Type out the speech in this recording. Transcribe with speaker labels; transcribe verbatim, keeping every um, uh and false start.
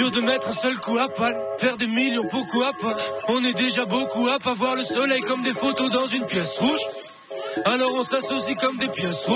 Speaker 1: dur de mettre un seul coup à pal. Faire des millions, pourquoi pas? On est déjà beaucoup à pas voir le soleil comme des photos dans une pièce rouge. Alors on s'associe comme des pièces rouges.